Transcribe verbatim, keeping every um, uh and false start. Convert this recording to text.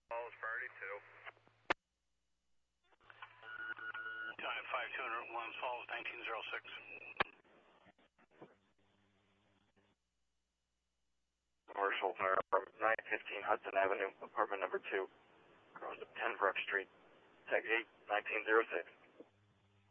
Falls, priority two. Time five two hundred one Falls, nineteen oh six. Commercial Fire Department, nine fifteen Hudson Avenue, apartment number two, across ten Brook Street, Tech eight, nineteen oh six.